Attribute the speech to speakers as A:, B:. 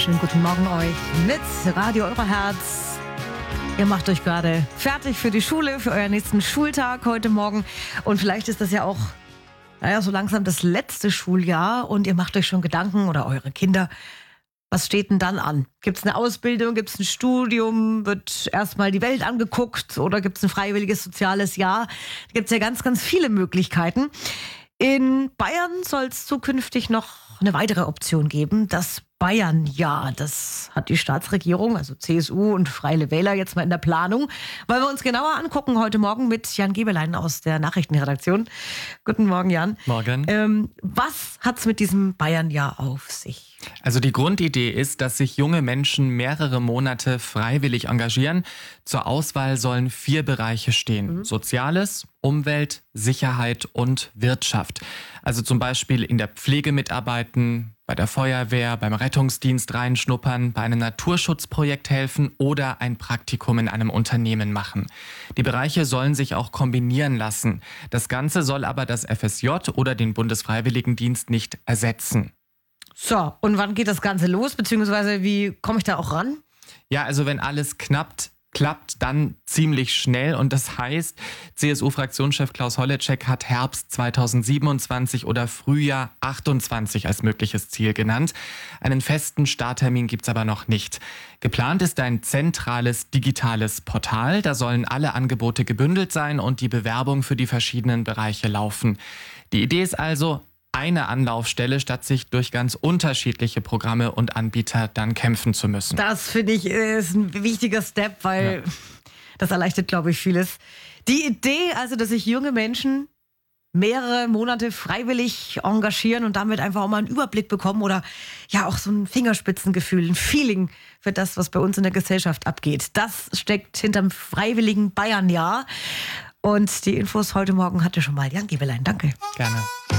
A: wunderschönen guten Morgen euch mit Radio Euroherz. Ihr macht euch gerade fertig für die Schule, für euren nächsten Schultag heute Morgen. Und vielleicht ist das ja auch so langsam das letzte Schuljahr und ihr macht euch schon Gedanken oder eure Kinder. Was steht denn dann an? Gibt es eine Ausbildung, gibt es ein Studium, wird erstmal die Welt angeguckt oder gibt es ein freiwilliges soziales Jahr? Da gibt es ja ganz, ganz viele Möglichkeiten. In Bayern soll es zukünftig noch eine weitere Option geben, das Bayernjahr. Das hat die Staatsregierung, also CSU und Freie Wähler, jetzt mal in der Planung. Wollen wir uns genauer angucken heute Morgen mit Jan Gebelein aus der Nachrichtenredaktion. Guten Morgen, Jan.
B: Morgen.
A: Was hat es mit diesem Bayernjahr auf sich?
B: Also die Grundidee ist, dass sich junge Menschen mehrere Monate freiwillig engagieren. Zur Auswahl sollen 4 Bereiche stehen. Soziales, Umwelt, Sicherheit und Wirtschaft. Also zum Beispiel in der Pflege mitarbeiten, bei der Feuerwehr, beim Rettungsdienst reinschnuppern, bei einem Naturschutzprojekt helfen oder ein Praktikum in einem Unternehmen machen. Die Bereiche sollen sich auch kombinieren lassen. Das Ganze soll aber das FSJ oder den Bundesfreiwilligendienst nicht ersetzen.
A: So, und wann geht das Ganze los, beziehungsweise wie komme ich da auch ran?
B: Ja, also wenn alles klappt dann ziemlich schnell und das heißt, CSU-Fraktionschef Klaus Holleczek hat Herbst 2027 oder Frühjahr 28 als mögliches Ziel genannt. Einen festen Starttermin gibt's aber noch nicht. Geplant ist ein zentrales digitales Portal, da sollen alle Angebote gebündelt sein und die Bewerbung für die verschiedenen Bereiche laufen. Die Idee ist also, eine Anlaufstelle, statt sich durch ganz unterschiedliche Programme und Anbieter dann kämpfen zu müssen.
A: Das finde ich ist ein wichtiger Step, weil das erleichtert, glaube ich, vieles. Die Idee, also, dass sich junge Menschen mehrere Monate freiwillig engagieren und damit einfach auch mal einen Überblick bekommen oder ja auch so ein Fingerspitzengefühl, ein Feeling für das, was bei uns in der Gesellschaft abgeht. Das steckt hinterm freiwilligen Bayernjahr. Und die Infos heute Morgen hatte schon mal Jan Gebelein. Danke.
B: Gerne.